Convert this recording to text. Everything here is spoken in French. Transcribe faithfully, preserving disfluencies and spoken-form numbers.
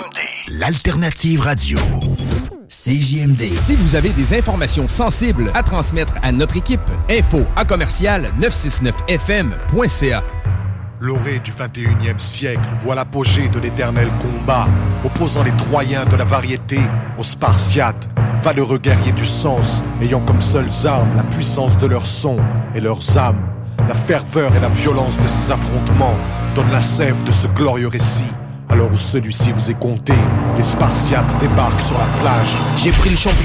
M D. L'alternative radio. C J M D. Si vous avez des informations sensibles à transmettre à notre équipe, info à commercial neuf cent soixante-neuf F M point C A. L'orée du vingt et unième siècle voit l'apogée de l'éternel combat, opposant les Troyens de la variété aux Spartiates, valeureux guerriers du sens, ayant comme seules armes la puissance de leur son et leurs âmes. La ferveur et la violence de ces affrontements donnent la sève de ce glorieux récit. Alors où celui-ci vous est compté, les Spartiates débarquent sur la plage. J'ai pris le champion.